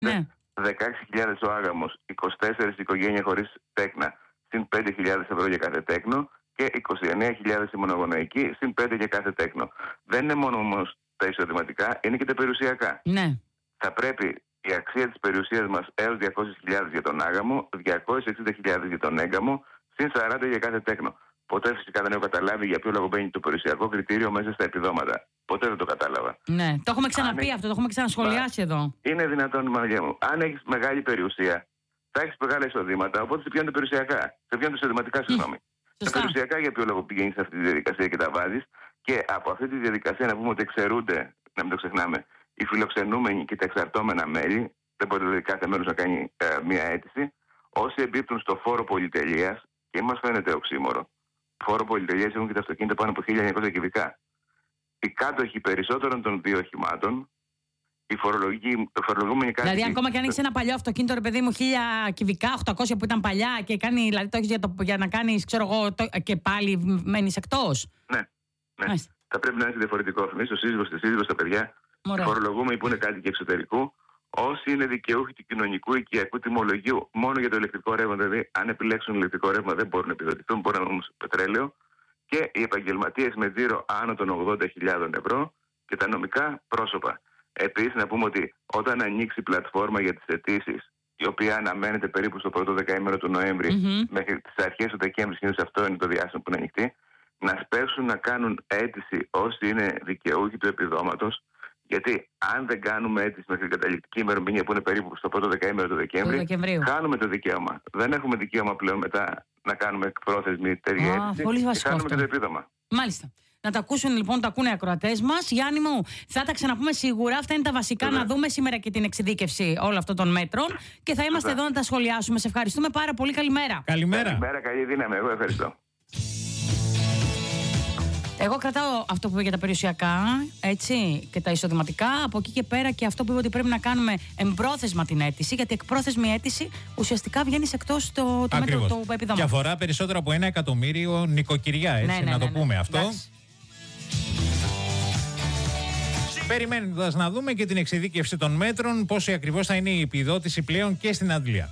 Ναι. 16.000 ο άγαμος, 24 οικογένεια χωρίς τέκνα, συν 5.000 ευρώ για κάθε τέκνο και 29.000 η μονογονοϊκή, συν 5 για κάθε τέκνο. Δεν είναι μόνο όμως τα εισοδηματικά, είναι και τα περιουσιακά. Ναι. Θα πρέπει η αξία της περιουσίας μας έως 200.000 για τον άγαμο, 260.000 για τον έγκαμο, συν 40 για κάθε τέκνο. Ποτέ φυσικά δεν έχω καταλάβει για ποιο λόγο μπαίνει το περιουσιακό κριτήριο μέσα στα επιδόματα. Ποτέ δεν το κατάλαβα. Ναι, το έχουμε ξαναπεί αυτό, το έχουμε ξανασχολιάσει εδώ. Είναι δυνατόν, Μαρία μου. Αν έχεις μεγάλη περιουσία, θα έχεις μεγάλα εισοδήματα, οπότε σε πιάνουν τα περιουσιακά. Σε πιάνουν τα εισοδηματικά, συγγνώμη. Τα περιουσιακά για ποιο λόγο πηγαίνεις σε αυτή τη διαδικασία και τα βάζεις. Και από αυτή τη διαδικασία να πούμε ότι εξαιρούνται, να μην το ξεχνάμε, οι φιλοξενούμενοι και τα εξαρτώμενα μέλη. Δεν μπορεί δηλαδή κάθε μέρος να κάνει μία αίτηση. Όσοι εμπίπτουν στο φόρο πολυτελείας, και μας φαίνεται οξύμορο. Φόρο πολυτελείας έχουν και τα αυτοκίνητα πάνω από 1.900 κυβικά. Οι κάτοχοι περισσότερων των δύο οχημάτων, οι φορολογούμενοι κάτοχοι. Δηλαδή, ακόμα και αν έχεις ένα παλιό αυτοκίνητο, ρε παιδί μου, 1.000 κυβικά, 800 που ήταν παλιά και κάνει, δηλαδή το έχεις για να κάνεις, ξέρω εγώ, και πάλι μένεις εκτός. Ναι. Θα πρέπει να έχει διαφορετικό αφημί, ο σύζυγος, τη σύζυγος, τα παιδιά. Οι φορολογούμενοι που είναι κάτοικοι εξωτερικού. Όσοι είναι δικαιούχοι του κοινωνικού οικιακού τιμολογίου μόνο για το ηλεκτρικό ρεύμα, δηλαδή αν επιλέξουν ηλεκτρικό ρεύμα δεν μπορούν να επιδοτηθούν, μπορούν όμως πετρέλαιο. Και οι επαγγελματίες με τζίρο άνω των 80.000 ευρώ και τα νομικά πρόσωπα. Επίσης, να πούμε ότι όταν ανοίξει η πλατφόρμα για τις αιτήσεις, η οποία αναμένεται περίπου στο πρώτο δεκαήμερο του Νοέμβρη μέχρι τις αρχές του Δεκέμβρη, συνήθως αυτό είναι το διάστημα που είναι ανοιχτή, να σπεύσουν να κάνουν αίτηση όσοι είναι δικαιούχοι του επιδόματος. Γιατί αν δεν κάνουμε αίτηση μέχρι την καταληκτική ημερομηνία που είναι περίπου στο πρώτο δεκαήμερο του Δεκέμβρη, χάνουμε το δικαίωμα. Δεν έχουμε δικαίωμα πλέον μετά να κάνουμε εκπρόθεσμη τέτοια αίτηση. Πολύ βασικό. Και χάνουμε και το επίδομα. Μάλιστα. Να τα ακούσουν λοιπόν, τα ακούνε οι ακροατές μας. Γιάννη μου, θα τα ξαναπούμε σίγουρα. Αυτά είναι τα βασικά. Να δούμε σήμερα και την εξειδίκευση όλων αυτών των μέτρων. Και θα είμαστε εδώ να τα σχολιάσουμε. Σε ευχαριστούμε πάρα πολύ. Καλημέρα. Καλημέρα, καλή δύναμη. Εγώ ευχαριστώ. Εγώ κρατάω αυτό που είπε για τα περιουσιακά, έτσι, και τα εισοδηματικά. Από εκεί και πέρα και αυτό που είπε ότι πρέπει να κάνουμε εμπρόθεσμα την αίτηση, γιατί εκπρόθεσμη αίτηση ουσιαστικά βγαίνει εκτός το μέτρο του επιδόματος. Και αφορά περισσότερο από 1 εκατομμύριο νοικοκυριά, έτσι, να το πούμε αυτό. Περιμένοντας να δούμε και την εξειδίκευση των μέτρων, πόσο ακριβώς θα είναι η επιδότηση πλέον και στην Αγγλία.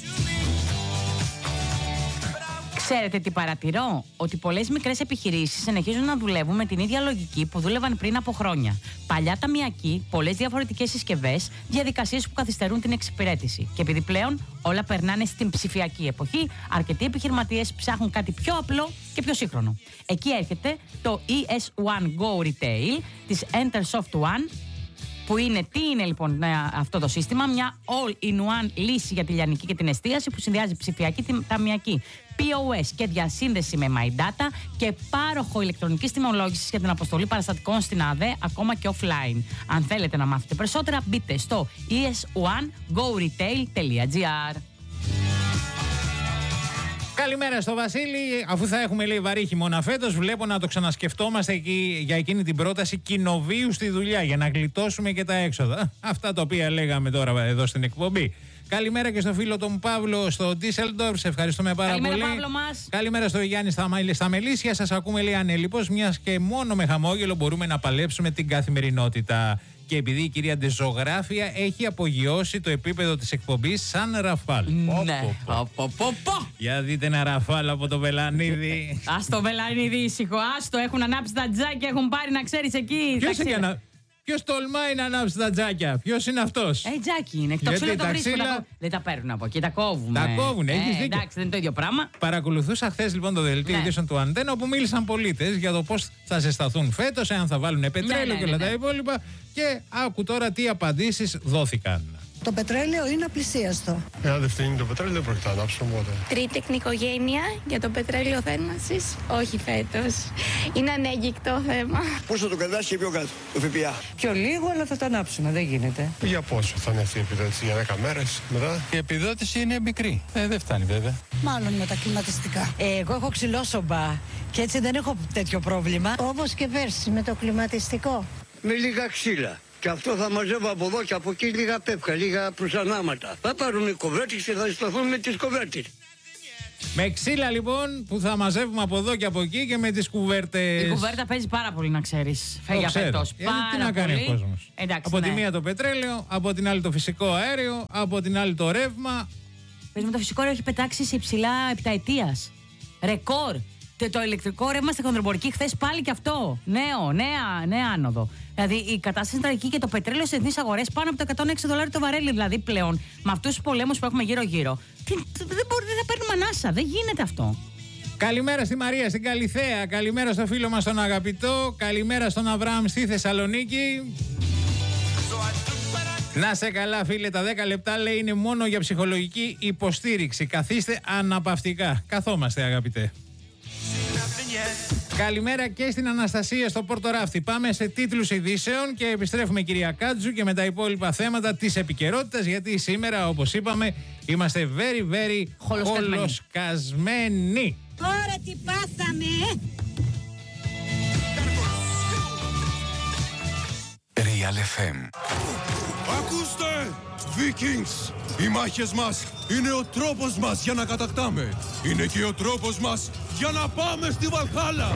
Ξέρετε τι παρατηρώ? Ότι πολλές μικρές επιχειρήσεις συνεχίζουν να δουλεύουν με την ίδια λογική που δούλευαν πριν από χρόνια. Παλιά ταμιακοί, πολλές διαφορετικές συσκευές, διαδικασίες που καθυστερούν την εξυπηρέτηση. Και επειδή πλέον όλα περνάνε στην ψηφιακή εποχή, αρκετοί επιχειρηματίες ψάχνουν κάτι πιο απλό και πιο σύγχρονο. Εκεί έρχεται το ES1 Go Retail της Entersoft One. Που είναι, τι είναι λοιπόν αυτό το σύστημα? Μια all-in-one λύση για τη λιανική και την εστίαση που συνδυάζει ψηφιακή ταμιακή, POS και διασύνδεση με My Data και πάροχο ηλεκτρονικής τιμολόγησης για την αποστολή παραστατικών στην ΑΔΕ, ακόμα και offline. Αν θέλετε να μάθετε περισσότερα, μπείτε στο es1goretail.gr. Καλημέρα στο Βασίλη. Αφού θα έχουμε, λέει, βαρύ χειμώνα φέτος, βλέπω να το ξανασκεφτόμαστε για εκείνη την πρόταση κοινοβίου στη δουλειά για να γλιτώσουμε και τα έξοδα. Αυτά τα οποία λέγαμε τώρα εδώ στην εκπομπή. Καλημέρα και στο φίλο τον Παύλο στο Ντίσελντορφ. Σε ευχαριστούμε πάρα πολύ. Καλημέρα, Παύλο μας. Καλημέρα στο Γιάννη στα Μελίσια. Σας ακούμε, λέει, ανέλιπος, μιας και μόνο με χαμόγελο μπορούμε να παλέψουμε την καθημερινότητα. Και επειδή η κυρία Ντεζογράφια έχει απογειώσει το επίπεδο της εκπομπής σαν Ραφάλ. Ναι. Για δείτε ένα Ραφάλ από το Βελανίδη. Ας το Βελανίδη ήσυχο, άστο, έχουν ανάψει τα τζάκια, έχουν πάρει, να ξέρεις, εκεί. Ποιος τολμάει να ανάψει τα τζάκια? Ποιος είναι αυτός? Τζάκι είναι. Το ξύλο το βρίσκουν. Δεν τα παίρνουν από εκεί, τα κόβουμε. Τα κόβουν, έχεις δίκιο. Εντάξει, δεν είναι το ίδιο πράγμα. Παρακολουθούσα χθες λοιπόν το δελτίο ειδήσεων του Αντένα, όπου μίλησαν πολίτες για το πώς θα ζεσταθούν φέτος, εάν θα βάλουν πετρέλαιο και όλα τα υπόλοιπα. Και άκου τώρα τι απαντήσεις δόθηκαν. Το πετρέλαιο είναι απλησίαστο. Εάν δεν φτύνει το πετρέλαιο, δεν πρόκειται να ανάψουμε οπότε. Τρίτη οικογένεια για το πετρέλαιο θέρμανσης. Όχι φέτος. Είναι ανέγγικτο θέμα. Πόσο το κρατάς και πιο κάτω, το ΦΠΑ? Πιο λίγο, αλλά θα το ανάψουμε, δεν γίνεται. Για πόσο θα είναι αυτή η επιδότηση, για 10 μέρες μετά? Η επιδότηση είναι μικρή. Δεν φτάνει βέβαια. Μάλλον με τα κλιματιστικά. Εγώ έχω ξυλόσομπα και έτσι δεν έχω τέτοιο πρόβλημα. Όπως και πέρσι με το κλιματιστικό. Με λίγα ξύλα. Και αυτό θα μαζεύω από εδώ και από εκεί λίγα πέπκα, λίγα προσανάματα. Θα πάρουν οι κοβέρτες και θα σταθούν με τις κοβέρτες. Με ξύλα λοιπόν που θα μαζεύουμε από εδώ και από εκεί και με τις κουβέρτες. Η κουβέρτα παίζει πάρα πολύ, να ξέρεις. Φεύγει φέτος. Τι να κάνει ο κόσμος. Από τη μία το πετρέλαιο, από την άλλη το φυσικό αέριο, από την άλλη το ρεύμα. Πες με, το φυσικό αέριο έχει πετάξει σε υψηλά επταετίας. Ρεκόρ. Το ηλεκτρικό ρεύμα στη χονδρομορική χθες πάλι και αυτό. Νέα άνοδο. Δηλαδή η κατάσταση είναι τραγική και το πετρέλαιο σε διεθνείς αγορές πάνω από το $106 το βαρέλι. Δηλαδή πλέον με αυτούς τους πολέμους που έχουμε γύρω-γύρω. Δεν θα παίρνουμε ανάσα. Δεν γίνεται αυτό. Καλημέρα στη Μαρία στην Καλιθέα. Καλημέρα στο φίλο μας τον αγαπητό. Καλημέρα στον Αβραάμ στη Θεσσαλονίκη. Να σε καλά φίλε, τα 10 λεπτά λέει είναι μόνο για ψυχολογική υποστήριξη. Καθίστε αναπαυτικά. Καθόμαστε αγαπητέ. Καλημέρα και στην Αναστασία στο Πόρτο Ράφτη. Πάμε σε τίτλους ειδήσεων και επιστρέφουμε κυρία Κάτζου και με τα υπόλοιπα θέματα της επικαιρότητας, γιατί σήμερα όπως είπαμε είμαστε very χολοσκασμένοι. Ωραία, τι πάθαμε! Real FM. Ακούστε! Vikings! Οι μάχες μας είναι ο τρόπος μας για να κατακτάμε. Είναι και ο τρόπος μας για να πάμε στη Βαλχάλα.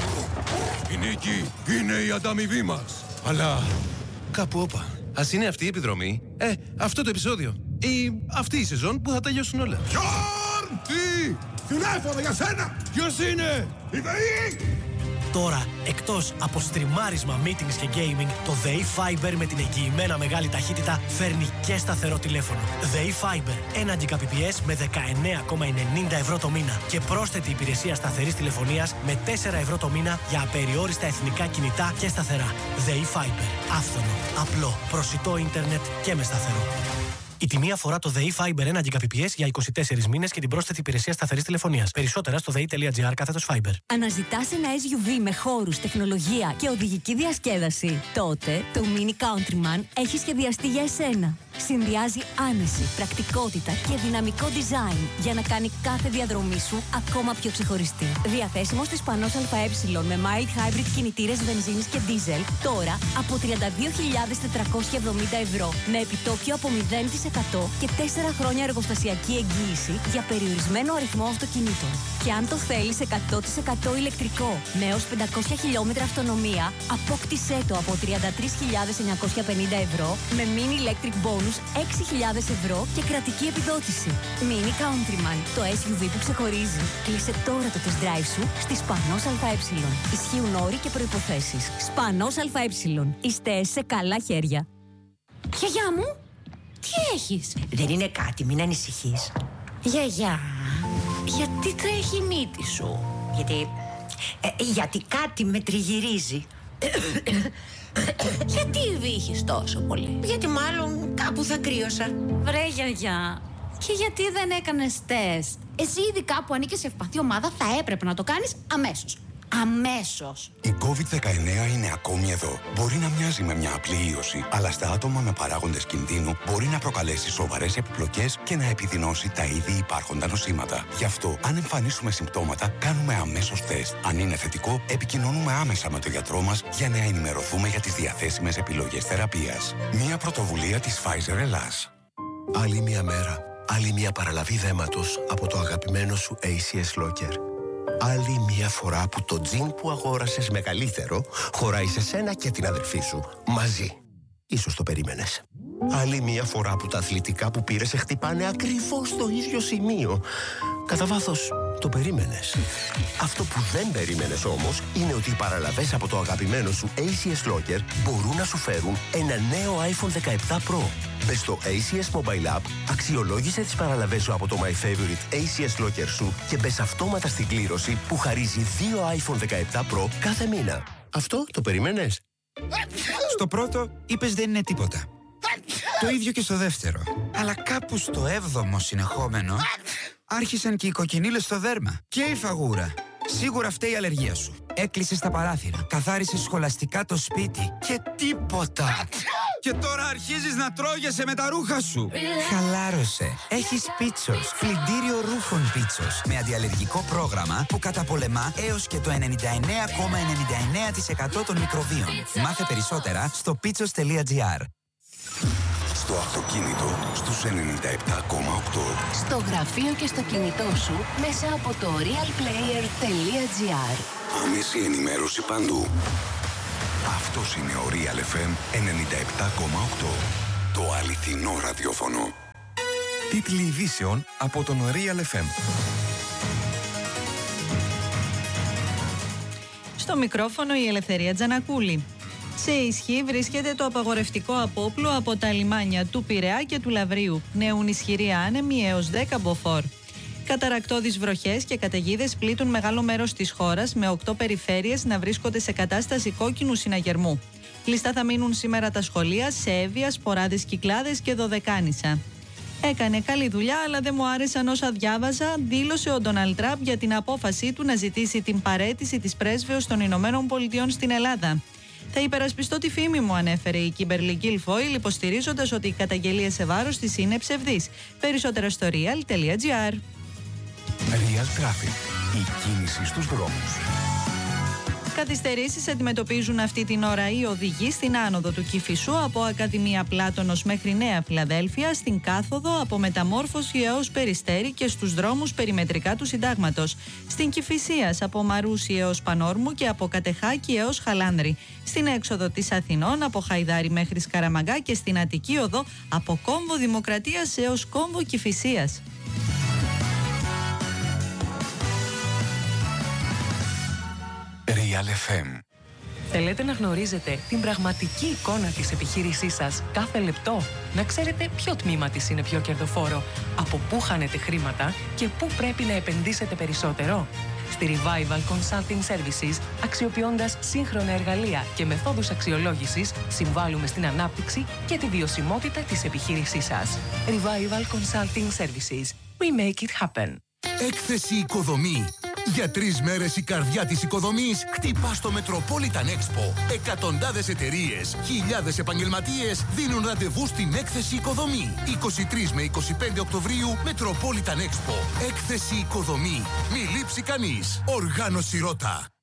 Η νίκη είναι η ανταμοιβή μας. Αλλά κάπου όπα. Ας είναι αυτή η επιδρομή, αυτό το επεισόδιο ή αυτή η σεζόν που θα τελειώσουν όλα. Γιόρν! Τι! Τηλέφωνο για σένα! Ποιος είναι? Η ΔΕΗ! Τώρα, εκτός από στριμάρισμα, meetings και gaming, το ΔΕΗ Fiber με την εγγυημένα μεγάλη ταχύτητα φέρνει και σταθερό τηλέφωνο. ΔΕΗ Fiber, 1 Gbps με 19,90 ευρώ το μήνα και πρόσθετη υπηρεσία σταθερής τηλεφωνίας με 4 ευρώ το μήνα για απεριόριστα εθνικά κινητά και σταθερά. ΔΕΗ Fiber, άφθονο, απλό, προσιτό ίντερνετ και με σταθερό. Η τιμή αφορά το ΔΕΗ Fiber 1 Gbps για 24 μήνες και την πρόσθετη υπηρεσία σταθερής τηλεφωνίας. Περισσότερα στο dei.gr/Fiber. Αναζητάς ένα SUV με χώρους, τεχνολογία και οδηγική διασκέδαση? Τότε το Mini Countryman έχει σχεδιαστεί για εσένα. Συνδυάζει άνεση, πρακτικότητα και δυναμικό design για να κάνει κάθε διαδρομή σου ακόμα πιο ξεχωριστή. Διαθέσιμο στις Πανός ΑΕ με mild hybrid κινητήρες βενζίνης και diesel τώρα από 32.470 ευρώ με επιτόκιο από 0% και 4 χρόνια εργοστασιακή εγγύηση για περιορισμένο αριθμό αυτοκινήτων. Και αν το θέλεις 100% ηλεκτρικό με έως 500 χιλιόμετρα αυτονομία, απόκτησέ το από 33.950 ευρώ με mini electric bonus 6.000 ευρώ και κρατική επιδότηση. Mini Countryman, το SUV που ξεχωρίζει. Κλείσε τώρα το test drive σου στη Σπανός ΑΕ. Ισχύουν όροι και προϋποθέσεις. Σπανός ΑΕ. Είστε σε καλά χέρια. Γιαγιά μου, τι έχεις? Δεν είναι κάτι, μην ανησυχείς. Γιαγιά, γιατί τρέχει η μύτη σου? Γιατί κάτι με τριγυρίζει. Γιατί βύχεις τόσο πολύ? Γιατί μάλλον κάπου θα κρύωσα. Βρε γιαγιά, και γιατί δεν έκανες τεστ? Εσύ ειδικά που ανήκεις σε ευπαθή ομάδα θα έπρεπε να το κάνεις αμέσως. Αμέσως. Η COVID-19 είναι ακόμη εδώ. Μπορεί να μοιάζει με μια απλή ίωση, αλλά στα άτομα με παράγοντες κινδύνου μπορεί να προκαλέσει σοβαρές επιπλοκές και να επιδεινώσει τα ήδη υπάρχοντα νοσήματα. Γι' αυτό, αν εμφανίσουμε συμπτώματα, κάνουμε αμέσως τεστ. Αν είναι θετικό, επικοινωνούμε άμεσα με τον γιατρό μας για να ενημερωθούμε για τις διαθέσιμες επιλογές θεραπείας. Μια πρωτοβουλία της Pfizer Ελλάς. Άλλη μια μέρα, άλλη μια παραλαβή δέματος από το αγαπημένο σου ACS Locker. Άλλη μια φορά που το τζιν που αγόρασες μεγαλύτερο χωράει σε σένα και την αδερφή σου μαζί. Ίσως το περίμενες. Άλλη μια φορά που τα αθλητικά που πήρες σε χτυπάνε ακριβώς στο ίδιο σημείο. Κατά βάθος, το περίμενες. Αυτό που δεν περίμενες όμως είναι ότι οι παραλαβές από το αγαπημένο σου ACS Locker μπορούν να σου φέρουν ένα νέο iPhone 17 Pro. Μπες στο ACS Mobile App, αξιολόγησε τις παραλαβές σου από το My Favorite ACS Locker σου και μπες αυτόματα στην κλήρωση που χαρίζει 2 iPhone 17 Pro κάθε μήνα. Αυτό το περίμενες? Στο πρώτο είπες δεν είναι τίποτα. Το ίδιο και στο δεύτερο. Αλλά κάπου στο 7ο συνεχόμενο άρχισαν και οι κοκκινίλες στο δέρμα και η φαγούρα. Σίγουρα φταίει η αλλεργία σου. Έκλεισες τα παράθυρα, καθάρισες σχολαστικά το σπίτι και τίποτα. Και τώρα αρχίζεις να τρώγεσαι με τα ρούχα σου. Χαλάρωσε. Έχεις Πίτσος, πλυντήριο ρούχων Πίτσος, με αντιαλλεργικό πρόγραμμα που καταπολεμά έως και το 99,99% των μικροβίων. Μάθε περισσότερα στο pitsos.gr. Στο στο αυτοκίνητο στους 97,8. Στο γραφείο και στο κινητό σου μέσα από το realplayer.gr. Άμεση ενημέρωση παντού. Αυτός είναι ο Real FM 97,8. Το αληθινό ραδιόφωνο. Τίτλοι ειδήσεων από τον Real FM. Στο μικρόφωνο η Ελευθερία Τζανακούλη. Σε ισχύ βρίσκεται το απαγορευτικό απόπλου από τα λιμάνια του Πειραιά και του Λαβρίου. Πνέουν ισχυροί άνεμοι έως 10 μποφόρ. Καταρρακτώδεις βροχές και καταιγίδες πλήττουν μεγάλο μέρος της χώρας, με 8 περιφέρειες να βρίσκονται σε κατάσταση κόκκινου συναγερμού. Κλειστά θα μείνουν σήμερα τα σχολεία σε Εύβοια, Σποράδες, Κυκλάδες και Δωδεκάνησα. Έκανε καλή δουλειά, αλλά δεν μου άρεσαν όσα διάβαζα, δήλωσε ο Ντόναλντ Τραμπ για την απόφασή του να ζητήσει την παραίτηση της πρέσβεως των Ηνωμένων Πολιτειών στην Ελλάδα. Θα υπερασπιστώ τη φήμη μου, ανέφερε η Κίμπερλι Γκίλφοιλ, υποστηρίζοντας ότι οι καταγγελίες σε βάρος της είναι ψευδείς. Περισσότερα στο real.gr. Real Traffic. Η κίνηση στους δρόμους. Καθυστερήσεις αντιμετωπίζουν αυτή την ώρα οι οδηγοί στην άνοδο του Κηφισού από Ακαδημία Πλάτωνος μέχρι Νέα Φιλαδέλφια, στην κάθοδο από Μεταμόρφωση έως Περιστέρι και στους δρόμους περιμετρικά του Συντάγματος, στην Κηφισίας από Μαρούσι έως Πανόρμου και από Κατεχάκη έως Χαλάνδρη, στην έξοδο της Αθηνών από Χαϊδάρη μέχρι Σκαραμαγκά και στην Αττική Οδό από Κόμβο Δημοκρατίας έως Κόμβο Κηφισίας. Real FM. Θέλετε να γνωρίζετε την πραγματική εικόνα της επιχείρησής σας κάθε λεπτό? Να ξέρετε ποιο τμήμα της είναι πιο κερδοφόρο, από πού χάνετε χρήματα και πού πρέπει να επενδύσετε περισσότερο? Στη Revival Consulting Services, αξιοποιώντας σύγχρονα εργαλεία και μεθόδους αξιολόγησης, συμβάλλουμε στην ανάπτυξη και τη βιωσιμότητα της επιχείρησής σας. Revival Consulting Services. We make it happen. Έκθεση Οικοδομή. Για 3 μέρες η καρδιά της οικοδομής χτυπά στο Metropolitan Expo. Εκατοντάδες εταιρείες, χιλιάδες επαγγελματίες δίνουν ραντεβού στην Έκθεση Οικοδομή. 23 με 25 Οκτωβρίου, Metropolitan Expo. Έκθεση Οικοδομή. Μη λείψει κανείς. Οργάνωση Ρώτα.